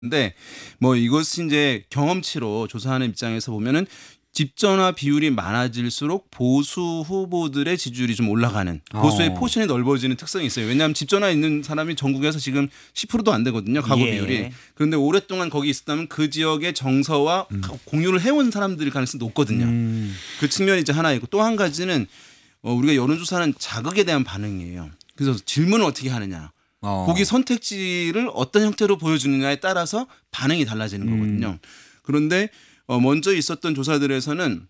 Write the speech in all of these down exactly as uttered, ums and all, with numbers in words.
근데 뭐 이것이 이제 경험치로 조사하는 입장에서 보면은 집전화 비율이 많아질수록 보수 후보들의 지지율이 좀 올라가는 보수의 어. 포션이 넓어지는 특성이 있어요. 왜냐하면 집전화 있는 사람이 전국에서 지금 십 퍼센트도 안 되거든요. 가구 예. 비율이. 그런데 오랫동안 거기 있었다면 그 지역의 정서와 음. 공유를 해온 사람들일 가능성이 높거든요. 음. 그 측면이 이제 하나 있고 또 한 가지는 어, 우리가 여론조사는 자극에 대한 반응이에요. 그래서 질문을 어떻게 하느냐. 어. 거기 선택지를 어떤 형태로 보여주느냐에 따라서 반응이 달라지는 음. 거거든요. 그런데 어, 먼저 있었던 조사들에서는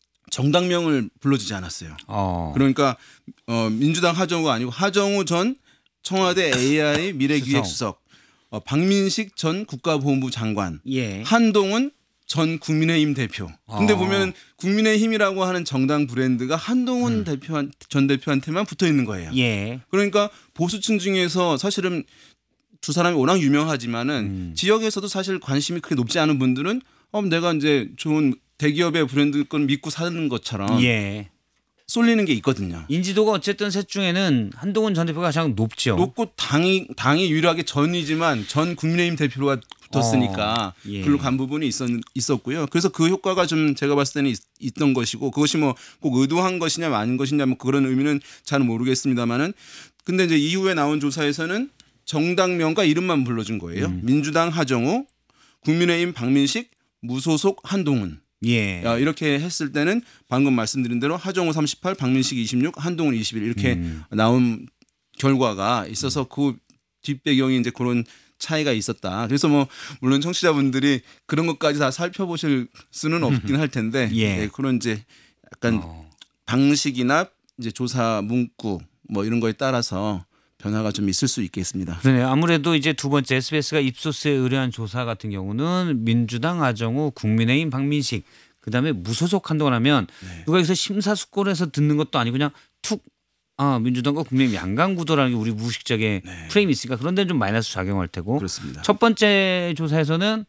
정당명을 불러주지 않았어요. 어. 그러니까 어, 민주당 하정우가 아니고 하정우 전 청와대 에이아이 미래기획수석, 어, 박민식 전 국가보훈부 장관, 예. 한동훈 전 국민의힘 대표. 근데 어. 보면 국민의힘이라고 하는 정당 브랜드가 한동훈 음. 대표 전 대표한테만 붙어 있는 거예요. 예. 그러니까 보수층 중에서 사실은 두 사람이 워낙 유명하지만은 음. 지역에서도 사실 관심이 그렇게 높지 않은 분들은 어, 내가 이제 좋은 대기업의 브랜드 건 믿고 사는 것처럼 예. 쏠리는 게 있거든요. 인지도가 어쨌든 셋 중에는 한동훈 전 대표가 가장 높죠. 높고 당이 당이 유일하게 전이지만 전 국민의힘 대표가 붙었으니까 어, 예. 글로 간 부분이 있었, 있었고요. 그래서 그 효과가 좀 제가 봤을 때는 있, 있던 것이고 그것이 뭐 꼭 의도한 것이냐 아닌 것이냐 뭐 그런 의미는 잘 모르겠습니다만은 근데 이제 이후에 나온 조사에서는 정당명과 이름만 불러준 거예요. 음. 민주당 하정우, 국민의힘 박민식, 무소속 한동훈. 예. 야, 이렇게 했을 때는 방금 말씀드린 대로 하정우 삼십팔, 박민식 이십육, 한동훈 이십일 이렇게 음. 나온 결과가 있어서 그 뒷배경이 이제 그런 차이가 있었다. 그래서 뭐 물론 청취자분들이 그런 것까지 다 살펴보실 수는 없긴 할 텐데 예. 네, 그런 이제 약간 어. 방식이나 이제 조사 문구 뭐 이런 거에 따라서 변화가 좀 있을 수 있겠습니다. 그러네요. 아무래도 이제 두 번째 에스비에스가 입소스에 의뢰한 조사 같은 경우는 민주당 하정우, 국민의힘 박민식, 그다음에 무소속 한동훈 하면 네. 누가 여기서 심사숙고해서 듣는 것도 아니고 그냥 툭 아, 민주당과 국민의힘 양강구도라는 게 우리 무의식적인 네. 프레임이 있으니까 그런 데는 좀 마이너스 작용할 테고 그렇습니다. 첫 번째 조사에서는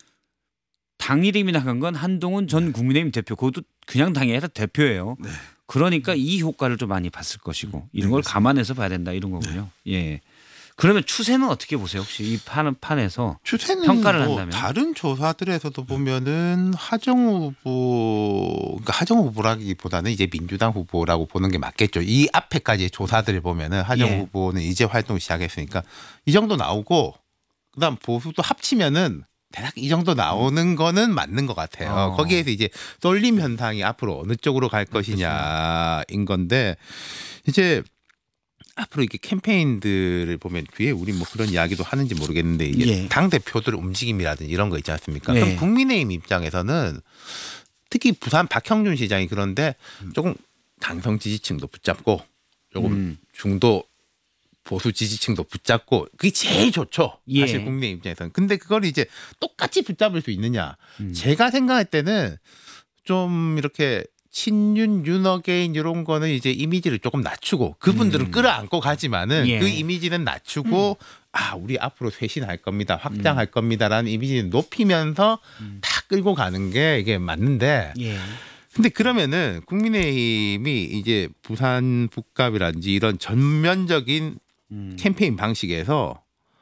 당 이름이 나간 건 한동훈 전 국민의힘 대표. 그것도 그냥 당이 아니라 대표예요. 네. 그러니까 이 효과를 좀 많이 봤을 것이고 이런 네, 걸 그렇습니다. 감안해서 봐야 된다 이런 거군요. 예. 그러면 추세는 어떻게 보세요? 혹시 이 판, 판에서 추세는 평가를 뭐 한다면? 다른 조사들에서도 보면은 하정우 후보, 그러니까 하정우 후보라기보다는 이제 민주당 후보라고 보는 게 맞겠죠. 이 앞에까지 조사들을 보면은 하정우 예. 후보는 이제 활동 시작했으니까 이 정도 나오고 그다음 보수도 합치면은 대략 이 정도 나오는 거는 맞는 것 같아요. 어. 거기에서 이제 쏠림 현상이 앞으로 어느 쪽으로 갈 것이냐인 건데 이제 앞으로 이렇게 캠페인들을 보면 뒤에 우리 뭐 그런 이야기도 하는지 모르겠는데 이게 예. 당 대표들 움직임이라든지 이런 거 있지 않습니까? 예. 그럼 국민의힘 입장에서는 특히 부산 박형준 시장이 그런데 조금 강성 지지층도 붙잡고 조금 음. 중도 보수 지지층도 붙잡고 그게 제일 좋죠. 예. 사실 국민의힘 입장에서는. 근데 그걸 이제 똑같이 붙잡을 수 있느냐? 음. 제가 생각할 때는 좀 이렇게 친윤, 윤어게인 이런 거는 이제 이미지를 조금 낮추고 그분들은 음. 끌어안고 가지만은 예. 그 이미지는 낮추고 아 우리 앞으로 쇄신할 겁니다, 확장할 겁니다라는 이미지를 높이면서 다 끌고 가는 게 이게 맞는데. 예. 근데 그러면은 국민의힘이 이제 부산 북갑이라든지 이런 전면적인 음. 캠페인 방식에서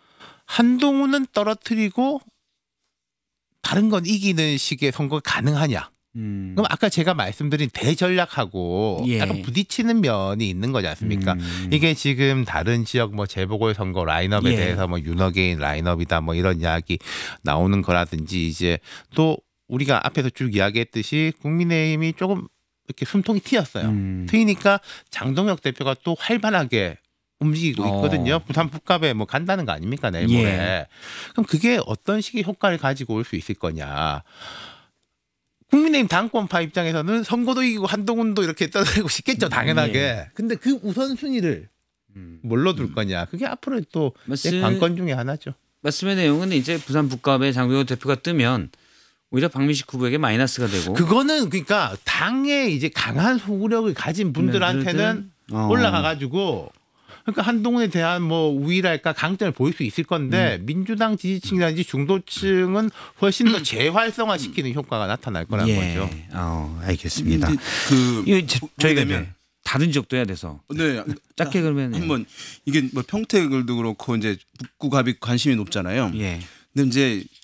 한동훈은 떨어뜨리고 다른 건 이기는 식의 선거가 가능하냐? 음. 그럼 아까 제가 말씀드린 대전략하고 예. 약간 부딪히는 면이 있는 거지 않습니까? 음. 이게 지금 다른 지역 뭐 재보궐 선거 라인업에 예. 대해서 뭐 윤어게인 라인업이다 뭐 이런 이야기 나오는 거라든지 이제 또 우리가 앞에서 쭉 이야기했듯이 국민의힘이 조금 이렇게 숨통이 튀었어요. 음. 트이니까 장동혁 대표가 또 활발하게 움직이고 있거든요. 어. 부산 북갑에 뭐 간다는 거 아닙니까 내일 모레. 예. 그럼 그게 어떤 식의 효과를 가지고 올 수 있을 거냐. 국민의힘 당권파 입장에서는 선거도 이기고 한동훈도 이렇게 떠들고 싶겠죠. 당연하게. 예. 근데 그 우선순위를 음. 뭘로 둘 거냐. 그게 앞으로 또 말씀- 관건 중에 하나죠. 말씀의 내용은 이제 부산 북갑의 장동혁 대표가 뜨면 오히려 박민식 후보에게 마이너스가 되고 그거는 그러니까 당에 이제 강한 소구력을 가진 분들한테는 어. 올라가 가지고 그러니까 한동훈에 대한 뭐 우위랄까 강점을 보일 수 있을 건데 음. 민주당 지지층이라든지 중도층은 훨씬 더 재활성화시키는 효과가 나타날 거라는 예. 거죠. 어, 알겠습니다. 근데 그 이거 저- 저희가 보게 되면- 이제 다른 지역도 해야 돼서 네. 짧게 그러면 한번 이게 뭐 평택을도 그렇고 이제 북구갑이 관심이 높잖아요. 예. 근데 이제